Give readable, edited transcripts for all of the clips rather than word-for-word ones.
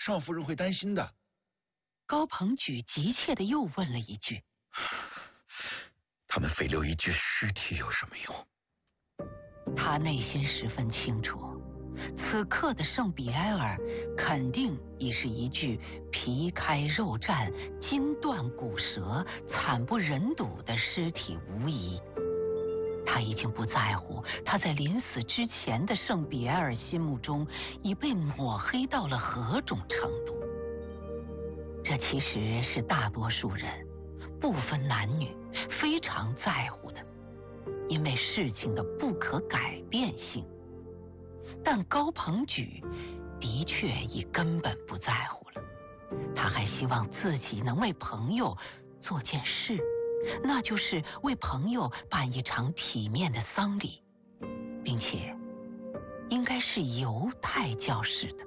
少夫人会担心的。 高鹏举急切地又问了一句： 他们废留一具尸体有什么用？ 他内心十分清楚，此刻的圣比埃尔肯定已是一具皮开肉绽、筋断骨折、惨不忍睹的尸体无疑。他已经不在乎他在临死之前的圣比埃尔心目中已被抹黑到了何种程度。这其实是大多数人不分男女非常在乎的，因为事情的不可改变性。但高鹏举的确已根本不在乎了，他还希望自己能为朋友做件事，那就是为朋友办一场体面的丧礼，并且应该是犹太教式的。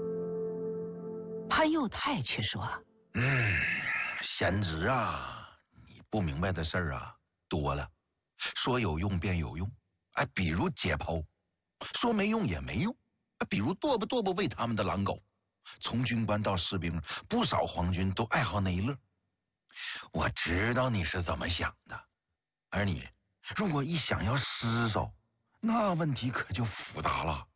潘佑泰却说： 贤侄啊，你不明白的事儿啊多了，说有用便有用，比如解剖；说没用也没用，比如剁吧喂他们的狼狗。从军官到士兵，不少皇军都爱好那一乐。我知道你是怎么想的，而你如果一想要尸首，那问题可就复杂了。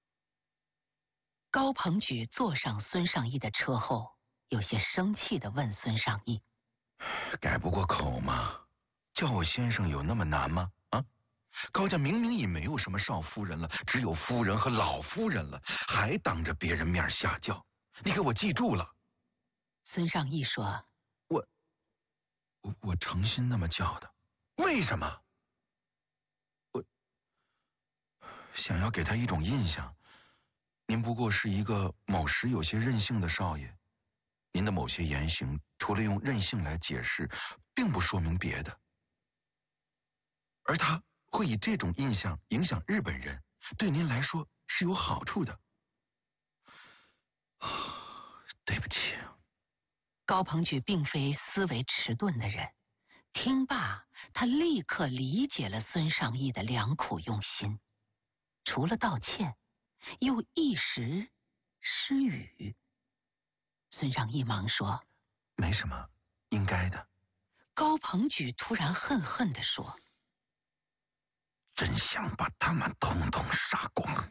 高鹏举坐上孙尚义的车后，有些生气地问孙尚义： 改不过口吗？叫我先生有那么难吗？高家明明已没有什么少夫人了，只有夫人和老夫人了，还当着别人面下轿，你给我记住了。 孙尚义说： 我诚心那么叫的。为什么？我想要给他一种印象，您不过是一个某时有些任性的少爷，您的某些言行除了用任性来解释，并不说明别的。而他会以这种印象影响日本人，对您来说是有好处的。对不起。 高鹏举并非思维迟钝的人，听罢他立刻理解了孙尚义的良苦用心，除了道歉，又一时失语。孙尚义忙说： 没什么，应该的。 高鹏举突然恨恨地说： 真想把他们统统杀光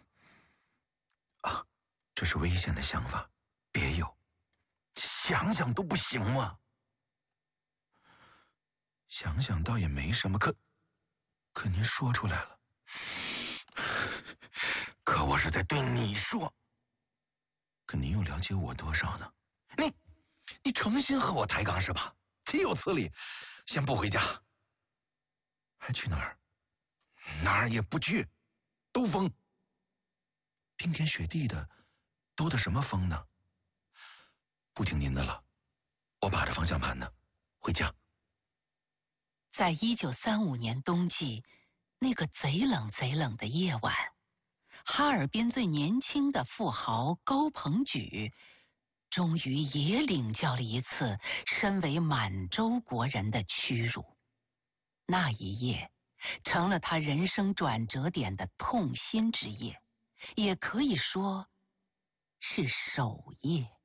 这是危险的想法，别有，想想都不行吗？想想倒也没什么，可您说出来了，可我是在对你说。可您又了解我多少呢？你诚心和我抬杠是吧？岂有此理！先不回家，还去哪儿？哪儿也不去，兜风。冰天雪地的，兜的什么风呢？不听您的了，我把着方向盘呢，回家。 在1935年冬季那个贼冷的夜晚，哈尔滨最年轻的富豪高鹏举终于也领教了一次身为满洲国人的屈辱。那一夜成了他人生转折点的痛心之夜，也可以说是首夜。